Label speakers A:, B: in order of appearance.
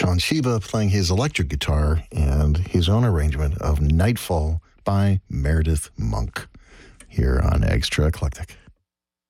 A: Sean Shiba playing his electric guitar and his own arrangement of Nightfall by Meredith Monk here on Extra Eclectic.